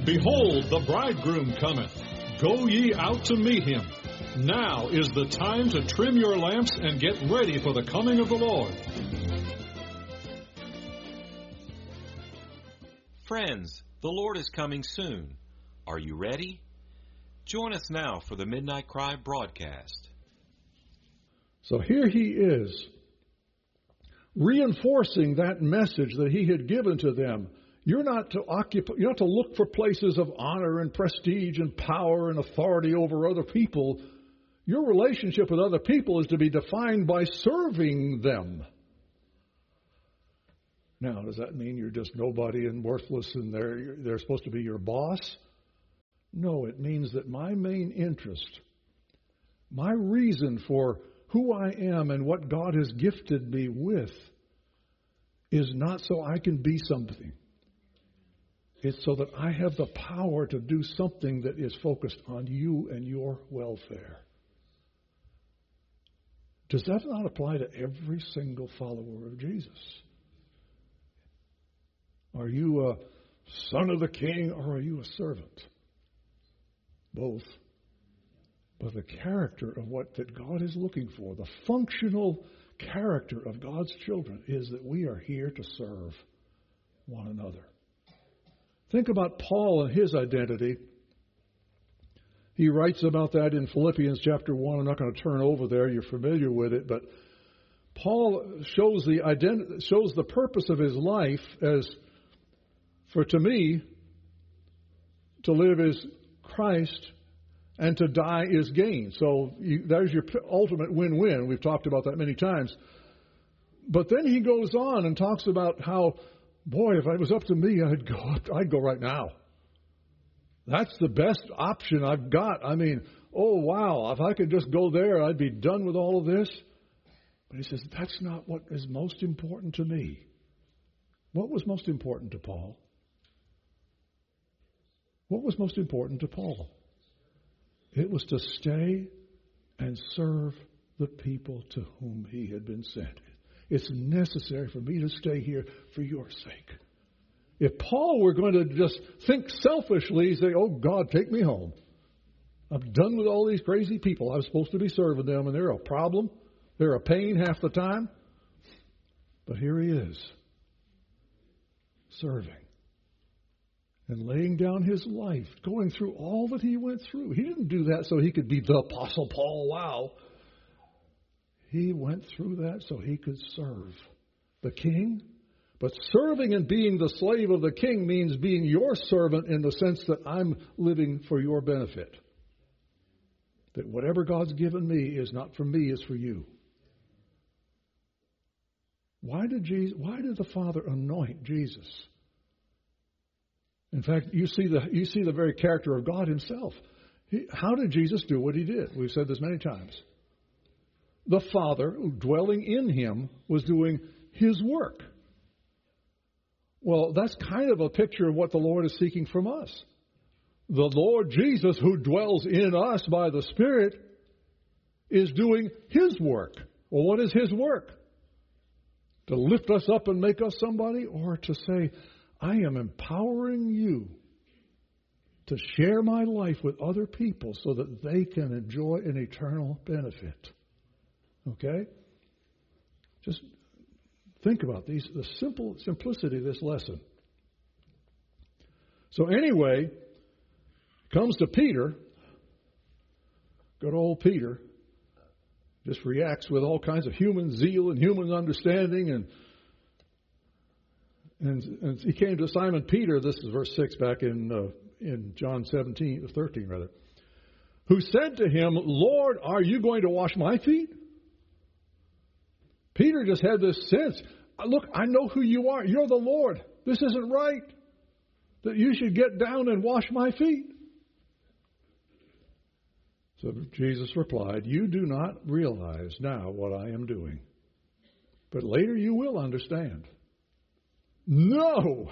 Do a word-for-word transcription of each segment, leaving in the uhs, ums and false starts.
Behold, the bridegroom cometh. Go ye out to meet him. Now is the time to trim your lamps and get ready for the coming of the Lord. Friends, the Lord is coming soon. Are you ready? Join us now for the Midnight Cry broadcast. So here he is, reinforcing that message that he had given to them. You're not to occupy, you're not to look for places of honor and prestige and power and authority over other people. Your relationship with other people is to be defined by serving them. Now, does that mean you're just nobody and worthless and they're, they're supposed to be your boss? No, it means that my main interest, my reason for who I am and what God has gifted me with is not so I can be something. It's so that I have the power to do something that is focused on you and your welfare. Does that not apply to every single follower of Jesus? Are you a son of the king or are you a servant? Both. But the character of what that God is looking for, the functional character of God's children, is that we are here to serve one another. Think about Paul and his identity. He writes about that in Philippians chapter one. I'm not going to turn over there. You're familiar with it. But Paul shows the identi- shows the purpose of his life as, for to me, to live is Christ and to die is gain. So you, there's your ultimate win-win. We've talked about that many times. But then he goes on and talks about how, boy, if it was up to me, I'd go, I'd go right now. That's the best option I've got. I mean, oh, wow, if I could just go there, I'd be done with all of this. But he says, that's not what is most important to me. What was most important to Paul? What was most important to Paul? It was to stay and serve the people to whom he had been sent. It's necessary for me to stay here for your sake. If Paul were going to just think selfishly, he'd say, oh, God, take me home. I'm done with all these crazy people. I was supposed to be serving them, and they're a problem. They're a pain half the time. But here he is, serving and laying down his life, going through all that he went through. He didn't do that so he could be the Apostle Paul. Wow. He went through that so he could serve the king. But serving and being the slave of the king means being your servant in the sense that I'm living for your benefit. That whatever God's given me is not for me, it's for you. Why did Jesus, why did the Father anoint Jesus? In fact, you see the you see the very character of God himself. He, how did Jesus do what he did? We've said this many times. The Father, dwelling in him, was doing his work. Well, that's kind of a picture of what the Lord is seeking from us. The Lord Jesus, who dwells in us by the Spirit, is doing his work. Well, what is his work? To lift us up and make us somebody, or to say, I am empowering you to share my life with other people so that they can enjoy an eternal benefit. Okay? Just think about these, the simple simplicity of this lesson. So anyway, comes to Peter. Good old Peter just reacts with all kinds of human zeal and human understanding, and and, and he came to Simon Peter. This is verse six back in uh, in John seventeen, thirteen rather, who said to him, Lord, are you going to wash my feet? Peter just had this sense, look, I know who you are. You're the Lord. This isn't right. That you should get down and wash my feet. So Jesus replied, you do not realize now what I am doing, but later you will understand. No!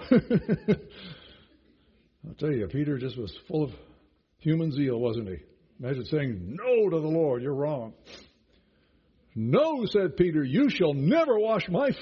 I'll tell you, Peter just was full of human zeal, wasn't he? Imagine saying no to the Lord. You're wrong. No, said Peter, you shall never wash my